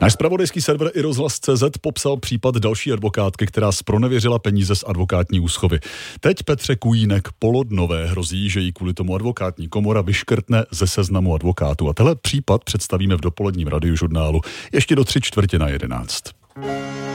Náš zpravodajský server iRozhlas.cz popsal případ další advokátky, která zpronevěřila peníze z advokátní úschovy. Teď Petře Kujínek Polodnové hrozí, že jí kvůli tomu advokátní komora vyškrtne ze seznamu advokátů. A tenhle případ představíme v dopoledním radiožurnálu ještě do 11:45.